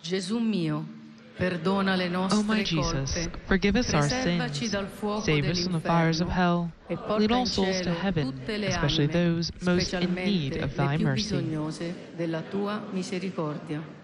Gesù mio, perdona le O nostre my Jesus, colpe, forgive us our preservaci sins, dal fuoco save us from the fires of hell, e porta lead all in souls to cielo heaven, tutte le especially anime, those most in need specialmente of le thy più mercy. bisognose della tua misericordia.